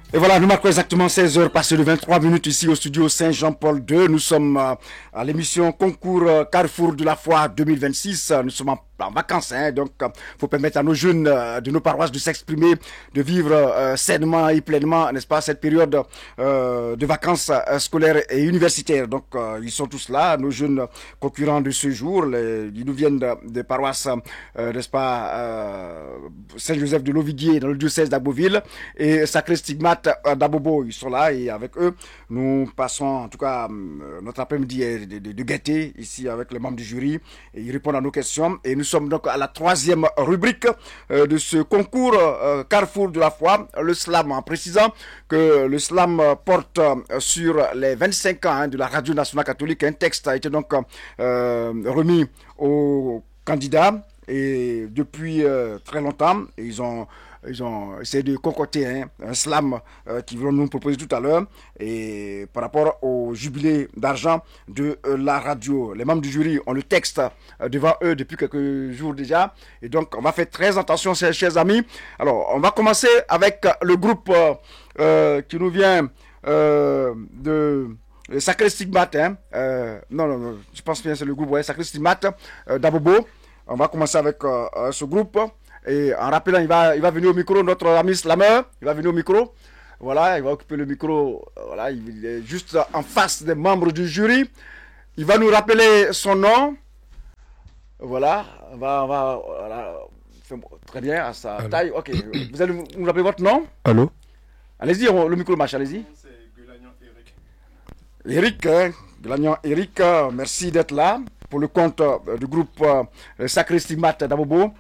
Et voilà, nous marquons exactement 16 heures passées de 23 minutes ici au studio Saint-Jean-Paul II. Nous sommes à l'émission Concours Carrefour de la foi 2026. Nous sommes en vacances, hein, donc il faut permettre à nos jeunes de nos paroisses de s'exprimer, de vivre sainement et pleinement, n'est-ce pas, cette période de vacances scolaires et universitaires. Donc ils sont tous là, nos jeunes concurrents de ce jour. Ils nous viennent des paroisses, n'est-ce pas, Saint-Joseph de Lovidier dans le diocèse d'Abbeville et Sacré Stigmate d'Abobo. Ils sont là et avec eux, nous passons en tout cas notre après-midi de gaieté ici avec les membres du jury et ils répondent à nos questions. Et nous sommes donc à la troisième rubrique de ce concours Carrefour de la foi, le slam, en précisant que le slam porte sur les 25 ans de la Radio Nationale Catholique. Un texte a été donc remis aux candidats et depuis très longtemps, ils ont essayé de concocter un slam qu'ils vont nous proposer tout à l'heure et par rapport au jubilé d'argent de la radio. Les membres du jury ont le texte devant eux depuis quelques jours déjà et donc on va faire très attention, chers amis. Alors on va commencer avec le groupe qui nous vient de Sacré Stigmate. Non, je pense bien c'est le groupe Sacré Stigmate d'Abobo. On va commencer avec ce groupe. Et en rappelant, il va venir au micro, notre ami Slammer, il va venir au micro. Voilà, il va occuper le micro. Voilà, il est juste en face des membres du jury. Il va nous rappeler son nom. Voilà, voilà. Très bien, à sa taille. Ok, vous allez nous rappeler votre nom? Allô? Allez-y, le micro marche, allez-y. C'est Gulagnan Eric. Eric, Gulagnan Eric, merci d'être là pour le compte du groupe Sacré Stigmate d'Abobo.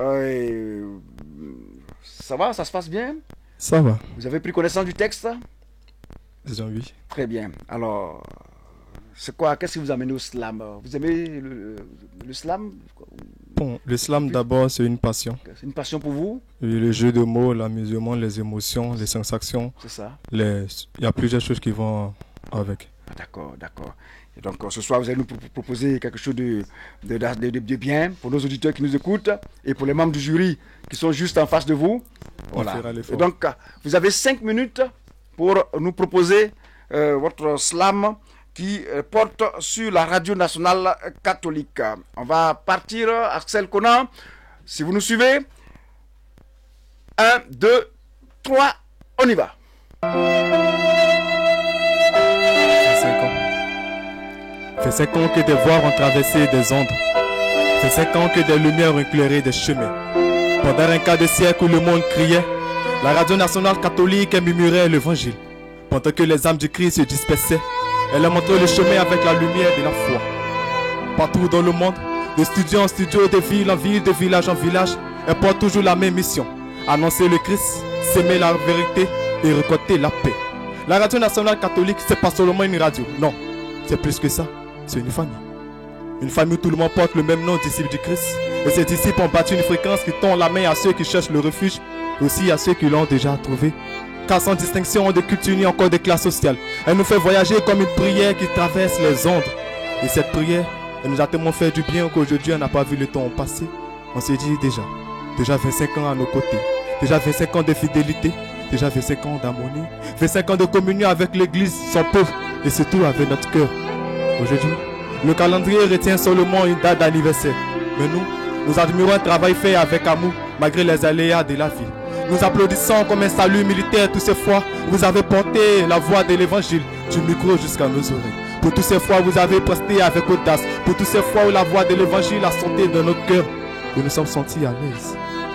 Ça va, ça se passe bien? Ça va. Vous avez pris connaissance du texte? Disons oui. Très bien. Alors, c'est quoi? Qu'est-ce qui vous a amené au slam? Vous aimez le slam? Bon, le slam d'abord, c'est une passion. C'est une passion pour vous? Le jeu de mots, l'amusement, les émotions, les sensations. C'est ça. Il y a plusieurs choses qui vont avec. Ah, d'accord, d'accord. Et donc ce soir, vous allez nous proposer quelque chose de bien pour nos auditeurs qui nous écoutent et pour les membres du jury qui sont juste en face de vous. Voilà. Et donc, vous avez 5 minutes pour nous proposer votre slam qui porte sur la Radio Nationale Catholique. On va partir à Axel Conan. Si vous nous suivez, 1, 2, 3, on y va. Fait 5 ans que des voix ont traversé des ondes. Fait 5 ans que des lumières ont éclairé des chemins. Pendant un quart de siècle où le monde criait, la Radio Nationale Catholique murmurait l'évangile. Pendant que les âmes du Christ se dispersaient, elle a montré le chemin avec la lumière de la foi. Partout dans le monde, de studio en studio, de ville en ville, de village en village, elle porte toujours la même mission. Annoncer le Christ, s'aimer la vérité et récolter la paix. La Radio Nationale Catholique, c'est pas seulement une radio, non, c'est plus que ça. C'est une famille. Une famille où tout le monde porte le même nom, disciple du Christ. Et ces disciples ont battu une fréquence qui tend la main à ceux qui cherchent le refuge, aussi à ceux qui l'ont déjà trouvé. Car sans distinction de culture ni encore de classe sociale, elle nous fait voyager comme une prière qui traverse les ondes. Et cette prière, elle nous a tellement fait du bien qu'aujourd'hui on n'a pas vu le temps passer. On s'est dit déjà 25 ans à nos côtés, déjà 25 ans de fidélité, déjà 25 ans d'harmonie, 25 ans de communion avec l'église, son peuple et surtout avec notre cœur. Aujourd'hui, le calendrier retient seulement une date d'anniversaire. Mais nous admirons un travail fait avec amour malgré les aléas de la vie. Nous applaudissons comme un salut militaire toutes ces fois vous avez porté la voix de l'évangile du micro jusqu'à nos oreilles. Pour toutes ces fois vous avez presté avec audace. Pour toutes ces fois où la voix de l'évangile a sauté dans notre cœur. Nous nous sommes sentis à l'aise.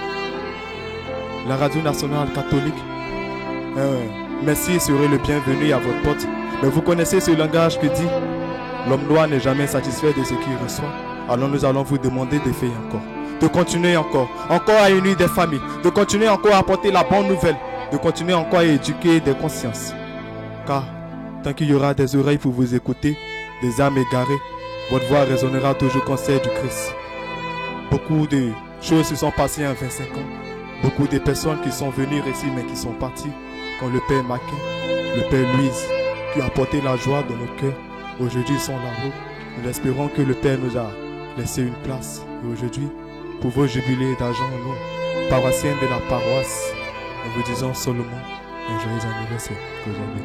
La Radio Nationale Catholique, merci serait le bienvenu à votre porte. Mais vous connaissez ce langage qui dit: l'homme noir n'est jamais satisfait de ce qu'il reçoit. Alors nous allons vous demander de faire encore. De continuer encore à unir des familles. De continuer encore à apporter la bonne nouvelle. De continuer encore à éduquer des consciences. Car tant qu'il y aura des oreilles pour vous écouter, des âmes égarées, votre voix résonnera toujours comme celle du Christ. Beaucoup de choses se sont passées en 25 ans. Beaucoup de personnes qui sont venues ici mais qui sont parties. Comme le Père Maquin, le Père Louise, qui a apporté la joie dans nos cœurs. Aujourd'hui, ils sont là-haut. Nous espérons que le Père nous a laissé une place. Et aujourd'hui, pour vos jubilés d'argent, nous, paroissiens de la paroisse, nous vous disons seulement Un joyeux anniversaire aujourd'hui.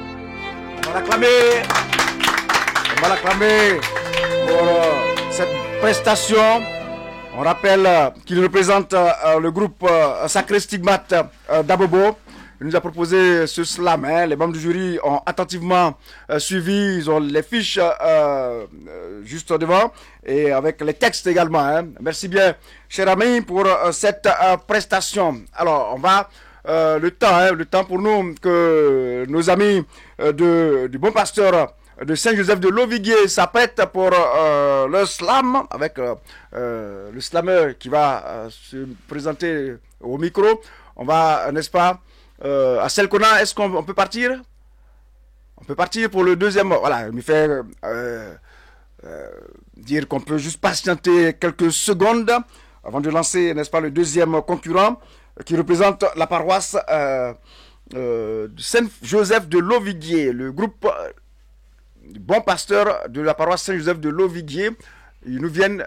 On va l'acclamer pour cette prestation. On rappelle qu'il représente le groupe Sacré Stigmate d'Abobo. Il nous a proposé ce slam. Les membres du jury ont attentivement suivi. Ils ont les fiches juste devant et avec les textes également. Merci bien, cher ami, pour cette prestation. Alors, on va le temps pour nous que nos amis du bon pasteur de Saint-Joseph de Loviguier s'apprêtent pour le slam avec le slammer qui va se présenter au micro. On va, n'est-ce pas, à Selkona, est-ce qu'on peut partir? On peut partir pour le deuxième. Voilà, il me fait dire qu'on peut juste patienter quelques secondes avant de lancer, n'est-ce pas, le deuxième concurrent qui représente la paroisse de Saint-Joseph de Loviguier, le groupe du bon pasteur de la paroisse Saint-Joseph de Loviguier. Ils nous viennent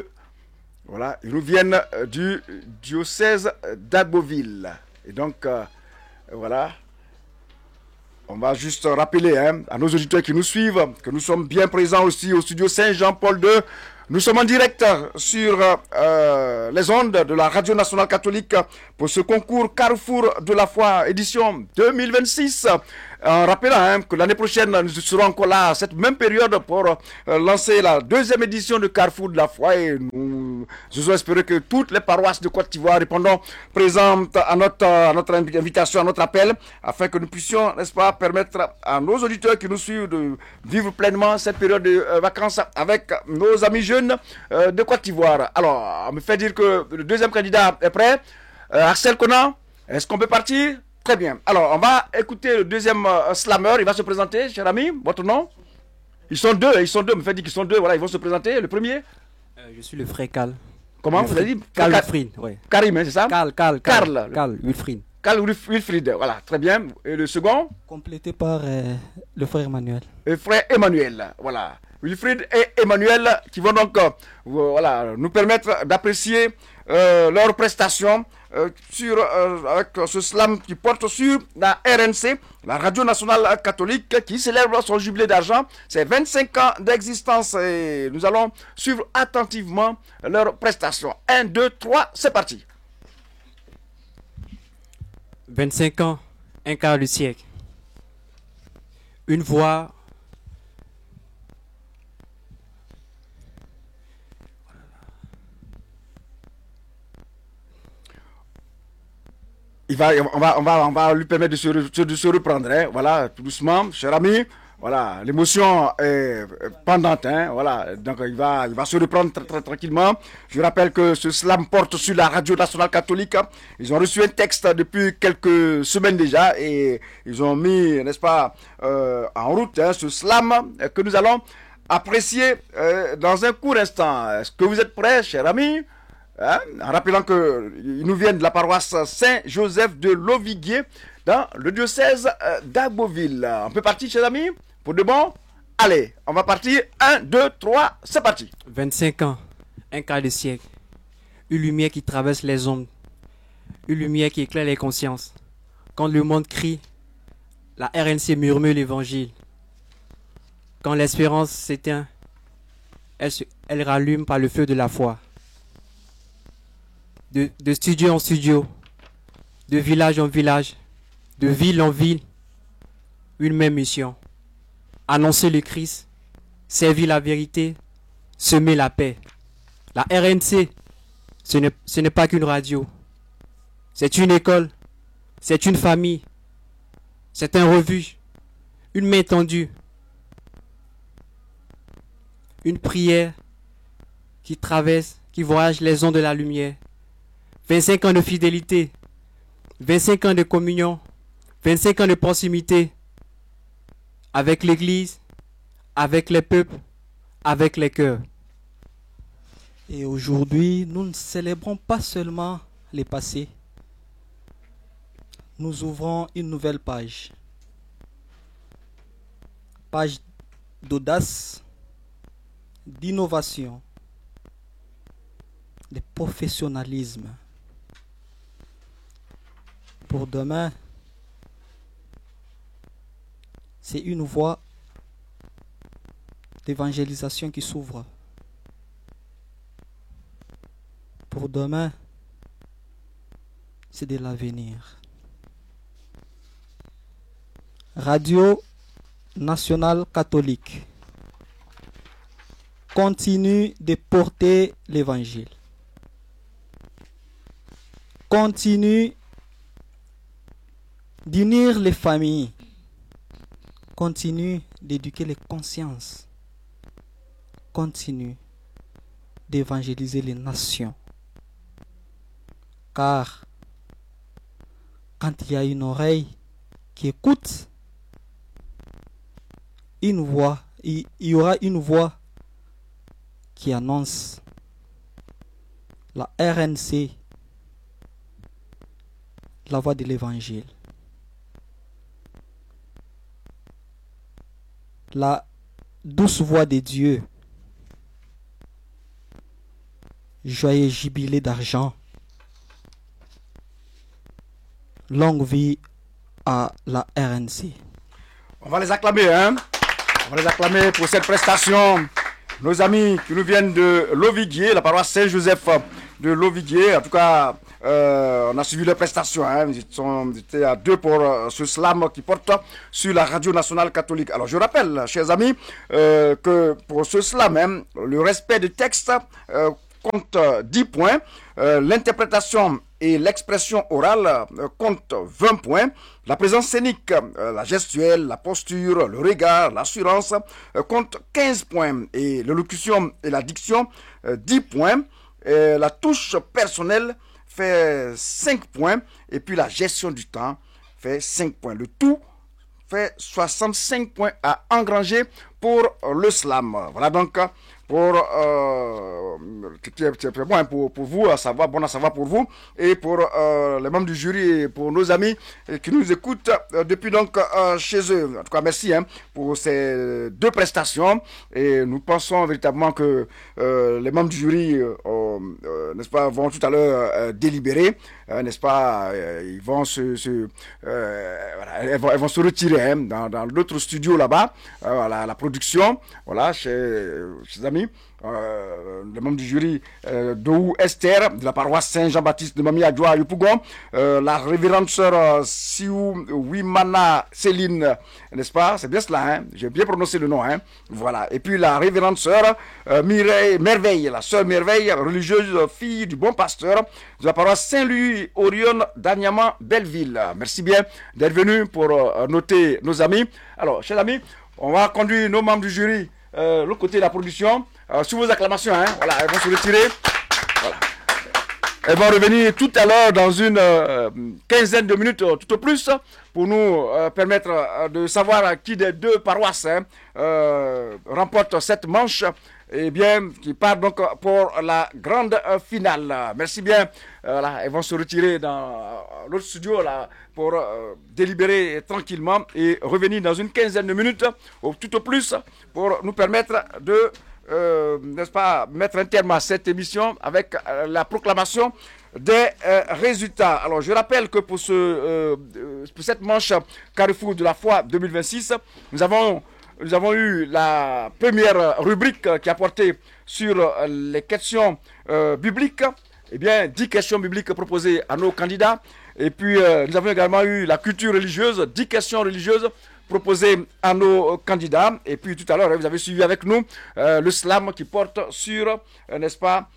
du diocèse d'Agboville. Et donc, voilà, on va juste rappeler à nos auditeurs qui nous suivent que nous sommes bien présents aussi au studio Saint-Jean-Paul II. Nous sommes en direct sur les ondes de la Radio Nationale Catholique pour ce concours Carrefour de la Foi édition 2026. En rappelant que l'année prochaine, nous serons encore là à cette même période pour lancer la deuxième édition de Carrefour de la Foi. Et nous osons espérer que toutes les paroisses de Côte d'Ivoire répondront présentes à notre invitation, à notre appel, afin que nous puissions, n'est-ce pas, permettre à nos auditeurs qui nous suivent de vivre pleinement cette période de vacances avec nos amis jeunes de Côte d'Ivoire. Alors, on me fait dire que le deuxième candidat est prêt. Axel Conan, est-ce qu'on peut partir? Très bien. Alors, on va écouter le deuxième slammer. Il va se présenter, cher ami. Votre nom? Ils sont deux. On me fait dire qu'ils sont deux. Voilà, ils vont se présenter. Le premier? Je suis le frère Carl. Comment vous avez dit? Carl Wilfried, oui. Karim, c'est ça? Carl Wilfried. Carl Wilfried, voilà, très bien. Et le second? Complété par le frère Emmanuel. Le frère Emmanuel, voilà. Wilfried et Emmanuel qui vont donc nous permettre d'apprécier leurs prestations avec ce slam qui porte sur la RNC, la Radio Nationale Catholique, qui célèbre son jubilé d'argent. C'est 25 ans d'existence et nous allons suivre attentivement leurs prestations. 1, 2, 3, c'est parti. 25 ans, un quart du siècle. Une voix. On va lui permettre de se reprendre, hein. Voilà, tout doucement, cher ami. Voilà, l'émotion est pendante, hein. Voilà, donc il va se reprendre très tranquillement. Je rappelle que ce slam porte sur la Radio Nationale Catholique. Ils ont reçu un texte depuis quelques semaines déjà et ils ont mis, n'est-ce pas, en route ce slam que nous allons apprécier dans un court instant. Est-ce que vous êtes prêts, cher ami? Hein? En rappelant qu'ils nous viennent de la paroisse Saint-Joseph de Loviguier dans le diocèse d'Agboville. On peut partir, chers amis? Pour de bon? Allez, on va partir. 1, 2, 3, c'est parti. 25 ans, un quart de siècle. Une lumière qui traverse les ombres. Une lumière qui éclaire les consciences. Quand le monde crie, la RNC murmure l'évangile. Quand l'espérance s'éteint, elle rallume par le feu de la foi. De studio en studio, de village en village, de ville en ville, une même mission. Annoncer le Christ, servir la vérité, semer la paix. La RNC, ce n'est pas qu'une radio. C'est une école, c'est une famille, c'est un refuge, une main tendue, une prière qui traverse, qui voyage les ondes de la lumière. 25 ans de fidélité, 25 ans de communion, 25 ans de proximité avec l'Église, avec les peuples, avec les cœurs. Et aujourd'hui, nous ne célébrons pas seulement les passés. Nous ouvrons une nouvelle page. Page d'audace, d'innovation, de professionnalisme. Pour demain, c'est une voie d'évangélisation qui s'ouvre. Pour demain, c'est de l'avenir. Radio nationale catholique continue de porter l'évangile. Continue d'unir les familles. Continue d'éduquer les consciences. Continue d'évangéliser les nations. Car quand il y a une oreille qui écoute, une voix, il y aura une voix qui annonce la RNC, la voix de l'évangile. La douce voix de Dieu. Joyeux jubilé d'argent. Longue vie à la RNC. On va les acclamer, hein? On va les acclamer pour cette prestation. Nos amis qui nous viennent de Loviguier, la paroisse Saint-Joseph de Loviguier. En tout cas, on a suivi leurs prestations. Hein. Ils étaient à deux pour ce slam qui porte sur la radio nationale catholique. Alors, je rappelle, chers amis, que pour ce slam, hein, le respect du texte compte 10 points. L'interprétation et l'expression orale compte 20 points. La présence scénique, la gestuelle, la posture, le regard, l'assurance compte 15 points. Et l'élocution et la diction, 10 points. La touche personnelle fait 5 points. Et puis la gestion du temps fait 5 points. Le tout fait 65 points à engranger pour le slam. Voilà donc pour bon pour vous à savoir, bon à savoir pour vous et pour les membres du jury et pour nos amis qui nous écoutent depuis donc chez eux. En tout cas, merci hein, pour ces deux prestations et nous pensons véritablement que les membres du jury n'est-ce pas, vont tout à l'heure délibérer, n'est-ce pas, ils vont voilà, elles vont se retirer hein, dans l'autre studio là-bas, la production, voilà, chez amis. Les membres du jury Dohou Esther de la paroisse Saint-Jean-Baptiste de Mami Adjoa Yopougon, la révérende sœur Siou Wimana Céline, n'est-ce pas, c'est bien cela, hein, j'ai bien prononcé le nom, hein, voilà, et puis la révérende sœur Mireille Merveille, la sœur Merveille, religieuse fille du bon pasteur de la paroisse Saint-Louis Orion d'Agnaman Belleville. Merci bien d'être venu pour noter nos amis. Alors, chers amis, on va conduire nos membres du jury l'autre côté de la production, sous vos acclamations, hein, voilà, elles vont se retirer, voilà. Elles vont revenir tout à l'heure dans une quinzaine de minutes, tout au plus, pour nous permettre de savoir qui des deux paroisses hein, remporte cette manche, et bien, qui part donc pour la grande finale. Merci bien, voilà, elles vont se retirer dans l'autre studio, là, pour délibérer tranquillement et revenir dans une quinzaine de minutes, tout au plus, pour nous permettre de, n'est-ce pas, mettre un terme à cette émission avec la proclamation des résultats. Alors, je rappelle que pour cette manche Carrefour de la foi 2026, nous avons eu la première rubrique qui a porté sur les questions bibliques. Eh bien, 10 questions bibliques proposées à nos candidats. Et puis, nous avons également eu la culture religieuse, 10 questions religieuses proposées à nos candidats. Et puis, tout à l'heure, vous avez suivi avec nous le slam qui porte sur, n'est-ce pas,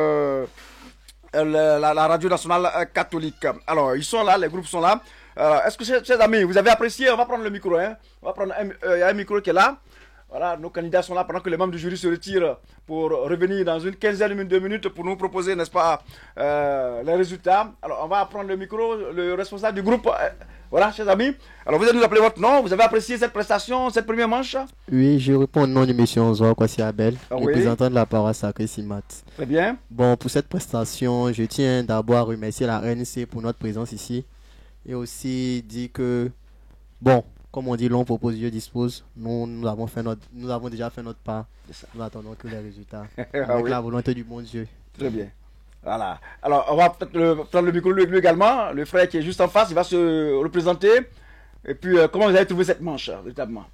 la radio nationale catholique. Alors, ils sont là, les groupes sont là. Est-ce que, chers amis, vous avez apprécié? On va prendre le micro. Hein. On va prendre il y a un micro qui est là. Voilà, nos candidats sont là pendant que les membres du jury se retirent pour revenir dans une quinzaine de minutes pour nous proposer, n'est-ce pas, les résultats. Alors, on va prendre le micro, le responsable du groupe. Voilà, chers amis. Alors, vous allez nous appeler votre nom. Vous avez apprécié cette prestation, cette première manche? Oui, je réponds au nom de M. Onzoa Kwasi Abel, représentant de la paroisse Sacré Simat. Très bien. Bon, pour cette prestation, je tiens d'abord à remercier la RNC pour notre présence ici. Et aussi dire que, bon, comme on dit, l'on propose, Dieu dispose. Nous avons déjà fait notre part. Nous attendons que les résultats. Avec la volonté du bon Dieu. Très bien. Voilà. Alors, on va peut-être prendre le micro lui également. Le frère qui est juste en face, il va se représenter. Et puis, comment vous avez trouvé cette manche, véritablement?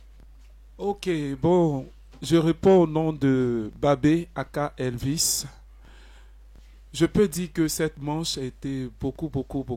Ok, bon, je réponds au nom de Babé aka Elvis. Je peux dire que cette manche a été beaucoup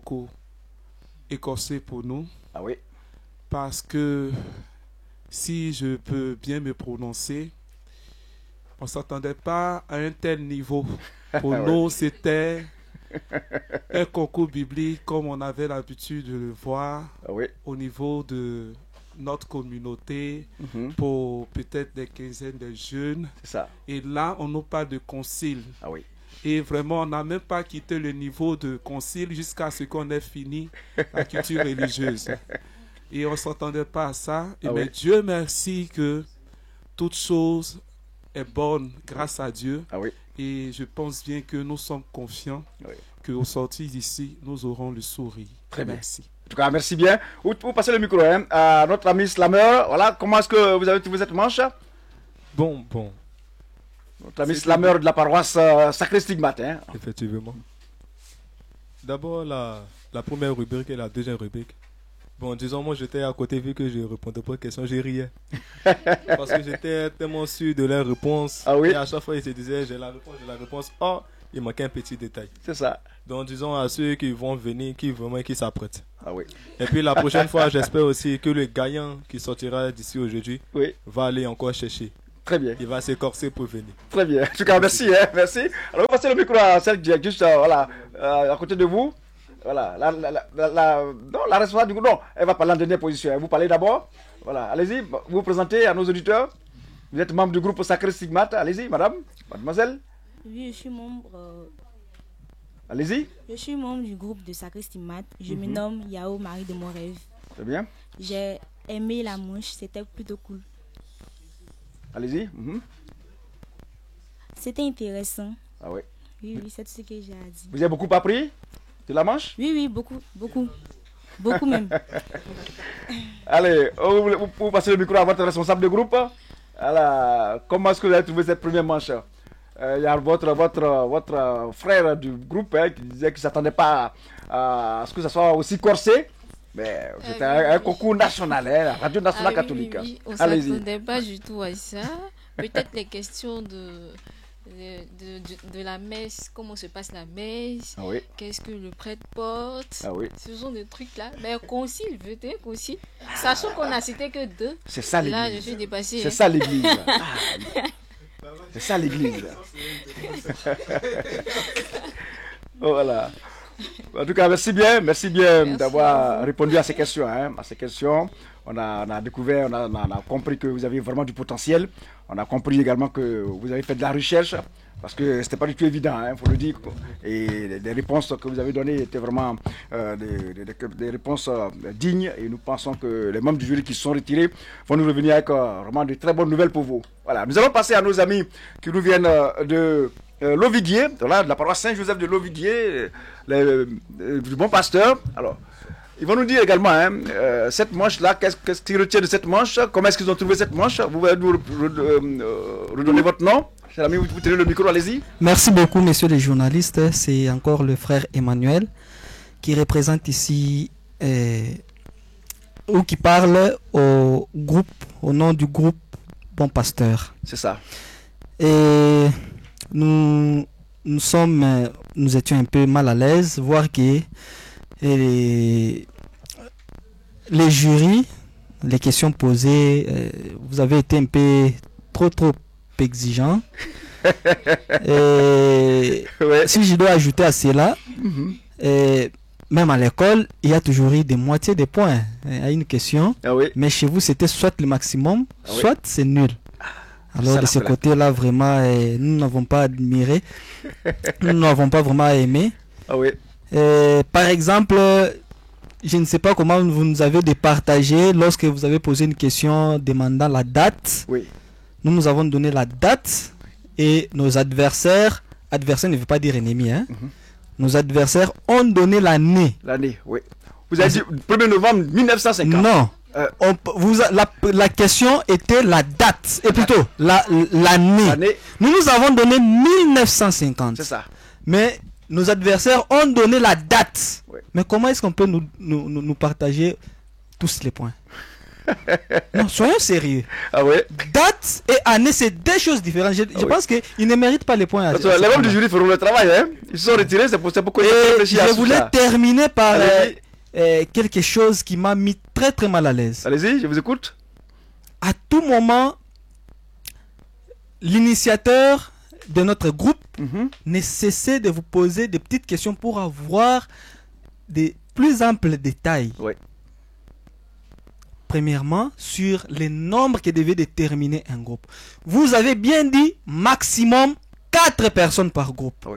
écossée pour nous. Ah oui. Parce que, si je peux bien me prononcer, on ne s'attendait pas à un tel niveau. Pour nous, c'était un concours biblique comme on avait l'habitude de le voir au niveau de notre communauté pour peut-être des quinzaines de jeunes. C'est ça. Et là, on nous parle de concile. Ah oui. Et vraiment, on n'a même pas quitté le niveau de concile jusqu'à ce qu'on ait fini la culture religieuse. Et on ne s'attendait pas à ça. Et mais Dieu merci que toute chose est bonne grâce à Dieu. Ah oui. Et je pense bien que nous sommes confiants qu'au sortir d'ici, nous aurons le sourire. Très bien. Merci. En tout cas, merci bien. Vous passez le micro à notre ami Slammer. Voilà, comment est-ce que vous avez trouvé cette manche? Bon. Notre ami Slammer de la paroisse Sacré Stigmate. Hein. Effectivement. D'abord, la première rubrique et la deuxième rubrique. Bon, disons, moi j'étais à côté, vu que je répondais pas aux questions, j'ai riais. Parce que j'étais tellement sûr de leur réponse. Ah oui. Et à chaque fois, ils se disaient, j'ai la réponse. Oh, il manquait un petit détail. C'est ça. Donc, disons à ceux qui vont venir, qui s'apprêtent. Ah oui. Et puis la prochaine fois, j'espère aussi que le gagnant qui sortira d'ici aujourd'hui va aller encore chercher. Très bien. Il va s'écorcer pour venir. Très bien. En tout cas, merci. Merci. Alors, vous passez le micro à celle qui est juste à côté de vous. Voilà. La responsable du groupe, non, elle va parler en dernière position. Vous parlez d'abord. Voilà. Allez-y, vous vous présentez à nos auditeurs. Vous êtes membre du groupe Sacré Stigmate. Allez-y, madame, mademoiselle. Oui, je suis membre. Allez-y. Je suis membre du groupe de Sacré Stigmate. Je me nomme Yao Marie de mon rêve. Très bien. J'ai aimé la manche, c'était plutôt cool. Allez-y. C'était intéressant. Ah oui. Oui, c'est tout ce que j'ai à dire. Vous avez beaucoup appris de la manche? Oui, beaucoup même. Allez, vous passez le micro à votre responsable de groupe. Alors, comment est-ce que vous avez trouvé cette première manche? Il y a votre frère du groupe qui disait qu'il ne s'attendait pas à ce que ça soit aussi corsé. Mais c'était un concours national, la Radio Nationale Catholique. Oui. On ne s'attendait pas du tout à ça. Peut-être les questions de la messe, comment se passe la messe, qu'est-ce que le prêtre porte, ce sont des trucs là. Mais concile, peut-être concile, sachant qu'on a cité que 2. C'est ça l'église. Là, je suis dépassée. C'est ça l'église. C'est ça l'église. Voilà. En tout cas, merci bien d'avoir répondu à ces questions. On a découvert, on a compris que vous avez vraiment du potentiel. On a compris également que vous avez fait de la recherche, parce que ce n'était pas du tout évident, il faut le dire. Et les réponses que vous avez données étaient vraiment des réponses dignes. Et nous pensons que les membres du jury qui se sont retirés vont nous revenir avec vraiment de très bonnes nouvelles pour vous. Voilà, nous allons passer à nos amis qui nous viennent de Loviguier, de la paroisse Saint-Joseph de Loviguier, du bon pasteur. Alors, ils vont nous dire également, cette manche-là, qu'est-ce qu'ils retiennent de cette manche, comment est-ce qu'ils ont trouvé cette manche. Vous pouvez nous redonner votre nom. Cher ami, vous tenez le micro, allez-y. Merci beaucoup, messieurs les journalistes. C'est encore le frère Emmanuel qui représente ici, ou qui parle au nom du groupe Bon Pasteur. C'est ça. Et nous étions un peu mal à l'aise, voir que les jurys, les questions posées, vous avez été un peu trop exigeants. Et si je dois ajouter à cela, même à l'école, il y a toujours eu des moitiés des points à une question, mais chez vous c'était soit le maximum, soit c'est nul. Alors de ce côté-là, vraiment, nous n'avons pas admiré, nous n'avons pas vraiment aimé. Par exemple, je ne sais pas comment vous nous avez départagé lorsque vous avez posé une question demandant la date. Nous avons donné la date et nos adversaires ne veut pas dire ennemi, nos adversaires ont donné l'année. L'année, oui. Vous avez dit 1er novembre 1950. Non. La question était la date, et plutôt l'année. Nous avons donné 1950. C'est ça. Mais nos adversaires ont donné la date. Mais comment est-ce qu'on peut nous partager tous les points. Non, soyons sérieux. Ah ouais. Date et année, c'est deux choses différentes. Je pense qu'ils ne méritent pas les points. Les membres du jury feront le travail. Hein. Ils se sont retirés, c'est pour que je voulais terminer par quelque chose qui m'a mis très très mal à l'aise. Allez-y, je vous écoute. À tout moment, l'initiateur de notre groupe ne cessait de vous poser des petites questions pour avoir des plus amples détails. Oui. Premièrement, sur les nombres qui devaient déterminer un groupe. Vous avez bien dit maximum 4 personnes par groupe. Oui.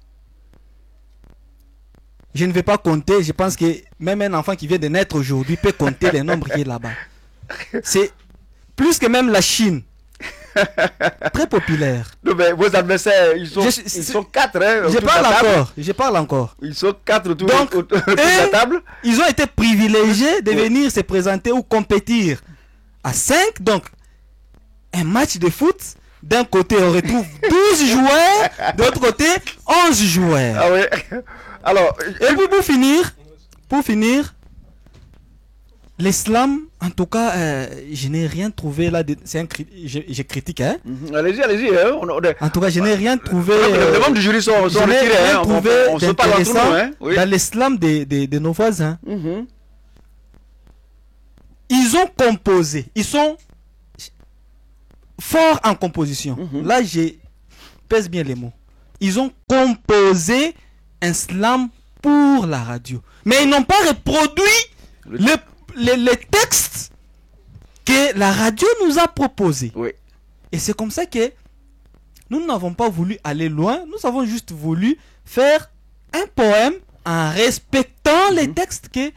Je ne vais pas compter, je pense que même un enfant qui vient de naître aujourd'hui peut compter les nombres qui est là-bas. C'est plus que même la Chine. Très populaire. Non, mais vos adversaires, ils sont 4. Hein, je parle encore. Ils sont 4 autour de la table. Ils ont été privilégiés de venir se présenter ou compétir à 5. Donc, un match de foot, d'un côté on retrouve 12 joueurs, de l'autre côté 11 joueurs. Ah ouais. Alors, et puis pour finir, l'islam, en tout cas, je n'ai rien trouvé là. Je critique, hein. Allez-y. Hein. En tout cas, je n'ai rien trouvé. Les membres du jury sont retirés. Hein. On se parle entre nous, hein. Oui. Dans l'islam de nos voisins. Ils ont composé. Ils sont forts en composition. Là, je pèse bien les mots. Ils ont composé un slam pour la radio. Mais ils n'ont pas reproduit les textes que la radio nous a proposés. Oui. Et c'est comme ça que nous n'avons pas voulu aller loin. Nous avons juste voulu faire un poème en respectant les textes que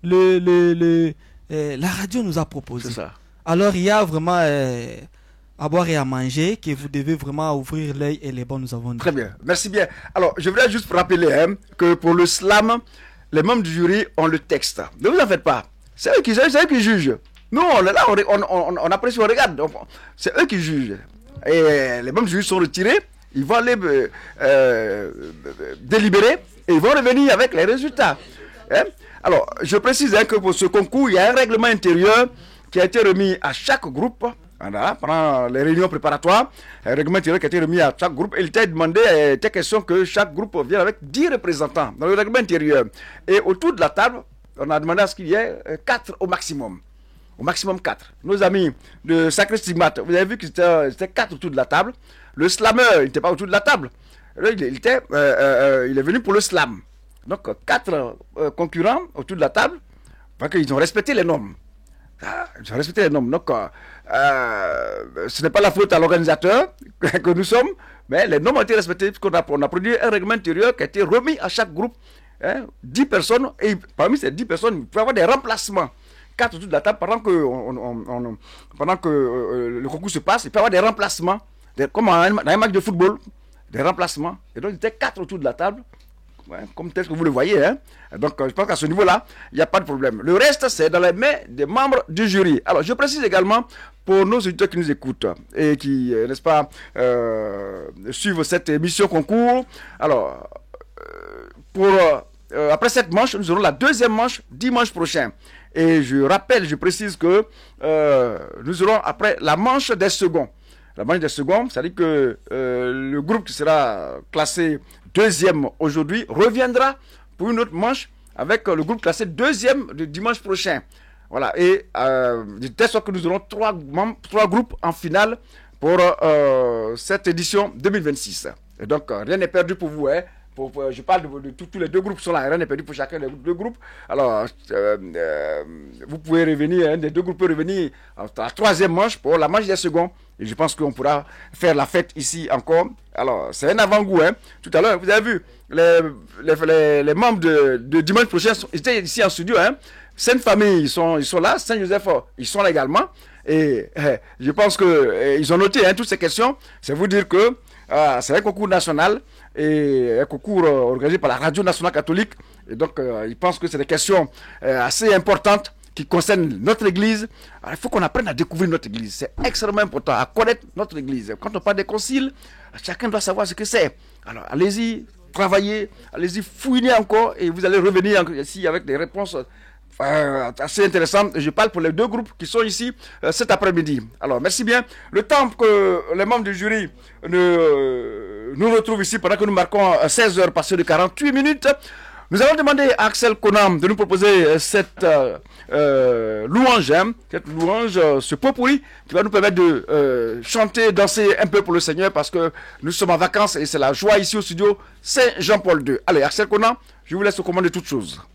la radio nous a proposés. C'est ça. Alors il y a vraiment à boire et à manger que vous devez vraiment ouvrir l'œil et les bons nous avons dit. Très bien, merci bien. Alors je voudrais juste rappeler que pour le slam, les membres du jury ont le texte. Ne vous en faites pas. C'est eux qui jugent. Nous, on est là, on apprécie, on regarde. C'est eux qui jugent. Et les membres du jury sont retirés. Ils vont aller délibérer et ils vont revenir avec les résultats. Alors, je précise que pour ce concours, il y a un règlement intérieur qui a été remis à chaque groupe. Voilà, pendant les réunions préparatoires, un règlement intérieur qui a été remis à chaque groupe. Il était demandé, il était question que chaque groupe vienne avec 10 représentants dans le règlement intérieur. Et autour de la table, on a demandé à ce qu'il y ait 4 au maximum. Au maximum 4. Nos amis de Sacré Stigmate, vous avez vu qu'ils étaient 4 autour de la table. Le slammer, il n'était pas autour de la table. Il est venu pour le slam. Donc 4 concurrents autour de la table, parce qu'ils ont respecté les normes. Ils ont respecté les normes. Donc ce n'est pas la faute à l'organisateur que nous sommes, mais les normes ont été respectées, puisqu'on a produit un règlement intérieur qui a été remis à chaque groupe. 10 personnes, et parmi ces 10 personnes, il peut y avoir des remplacements. 4 autour de la table, pendant que le concours se passe, il peut y avoir des remplacements, comme dans un match de football, des remplacements. Et donc, il était 4 autour de la table, comme tel que vous le voyez. Donc, je pense qu'à ce niveau-là, il n'y a pas de problème. Le reste, c'est dans les mains des membres du jury. Alors, je précise également, pour nos auditeurs qui nous écoutent et qui, n'est-ce pas, suivent cette émission concours, alors, après cette manche, nous aurons la deuxième manche dimanche prochain. Et je précise que nous aurons après la manche des seconds. La manche des seconds, c'est-à-dire que le groupe qui sera classé deuxième aujourd'hui reviendra pour une autre manche avec le groupe classé deuxième le dimanche prochain. Voilà, et de telle sorte que nous aurons 3 groupes en finale pour cette édition 2026. Et donc, rien n'est perdu pour vous, je parle de tous les 2 groupes sont là, rien n'est perdu pour chacun des 2 groupes. Alors, vous pouvez revenir, des 2 groupes peuvent revenir à la 3e manche pour la manche des seconds. Et je pense qu'on pourra faire la fête ici encore. Alors, c'est un avant-goût. Tout à l'heure, vous avez vu, les membres de dimanche prochain étaient ici en studio. Sainte Famille, ils sont là. Saint-Joseph, ils sont là également. Et je pense qu'ils ont noté toutes ces questions. C'est vous dire que c'est un concours national et un concours organisé par la Radio Nationale Catholique. Et donc, ils pensent que c'est des questions assez importantes qui concernent notre Église. Alors, il faut qu'on apprenne à découvrir notre Église. C'est extrêmement important, à connaître notre Église. Quand on parle des conciles, chacun doit savoir ce que c'est. Alors, allez-y, travaillez, allez-y, fouinez encore et vous allez revenir ici avec des réponses assez intéressant. Je parle pour les deux groupes qui sont ici cet après-midi. Alors, merci bien. Le temps que les membres du jury nous retrouvent ici pendant que nous marquons 16 heures passées de 48 minutes, nous allons demander à Axel Konam de nous proposer cette louange, ce pot-pourri qui va nous permettre de chanter, danser un peu pour le Seigneur parce que nous sommes en vacances et c'est la joie ici au studio Saint Jean-Paul II. Allez, Axel Konam, je vous laisse au commande de toutes choses.